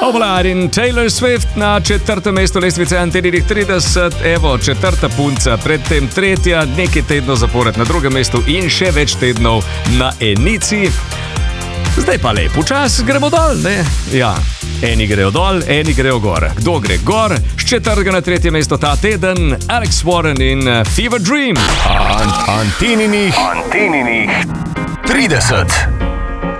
Oblad in Taylor Swift na 4. mestu lestvice Anteninih 30, evo, 4. punca, predtem 3, nekaj tednov zapored na 2. mestu in še več tednov na enici. Zdaj pa lepo čas, gremo dol, ne? Ja, eni grejo dol, eni grejo gor. Kdo gre gor? Z 4. na 3. mesto ta teden Alex Warren in Fever Dream. Anteninih 30.